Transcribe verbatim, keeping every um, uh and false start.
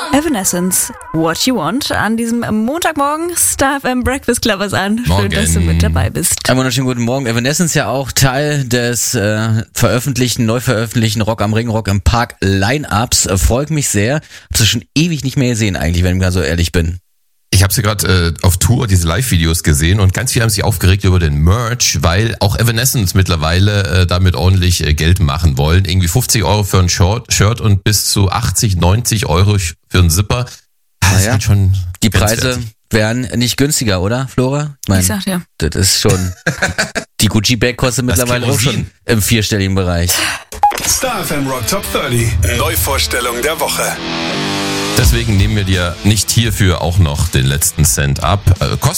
Evanescence, What You Want. An diesem Montagmorgen Star F M Breakfast Club ist an. Morgen. Schön, dass du mit dabei bist. Einen wunderschönen guten Morgen. Evanescence ja auch Teil des äh, veröffentlichten, neu veröffentlichten Rock am Ring, Rock im Park Line-Ups. Äh, freut mich sehr. Hab's schon ewig nicht mehr gesehen eigentlich, wenn ich mal so ehrlich bin. Ich habe sie gerade äh, auf Tour, diese Live-Videos gesehen und ganz viele haben sich aufgeregt über den Merch, weil auch Evanescence mittlerweile äh, damit ordentlich äh, Geld machen wollen. Irgendwie fünfzig Euro für ein Short, Shirt und bis zu achtzig, neunzig Euro für einen Zipper. Das Naja, ist schon die Preise grenzwertig. wären nicht günstiger, oder, Flora? Ich mein, Ich sag dir. das ist schon... Die Gucci-Bag kostet mittlerweile auch schon Kerosin. im vierstelligen Bereich. Star F M Rock Top dreißig. Neuvorstellung der Woche. Deswegen nehmen wir dir nicht hierfür auch noch den letzten Cent ab. Äh,